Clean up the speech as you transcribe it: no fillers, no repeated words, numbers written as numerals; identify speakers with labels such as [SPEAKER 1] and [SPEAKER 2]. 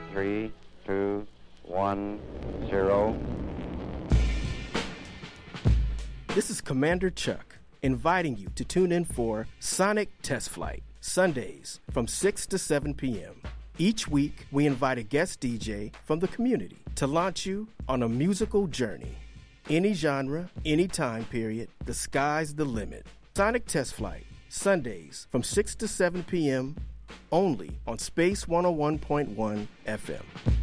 [SPEAKER 1] 3, 2, 1, 0.
[SPEAKER 2] This is Commander Chuck inviting you to tune in for Sonic Test Flight, Sundays from 6 to 7 p.m. Each week, we invite a guest DJ from the community to launch you on a musical journey. Any genre, any time period, the sky's the limit. Sonic Test Flight, Sundays from 6 to 7 p.m. only on Space 101.1 FM.